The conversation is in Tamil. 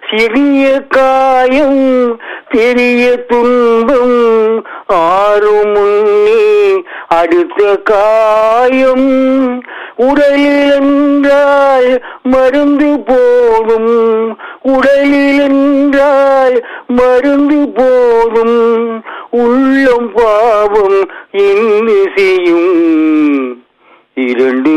சிறிய காயம் பெரிய துன்பம் ஆறும் முன்னே அடுத்த காயம். உடலில் என்றால் மருந்து போதும், உடலில் என்றால் மருந்து போதும். உள்ளம் பாவம் என்ன செய்யும்? இரண்டு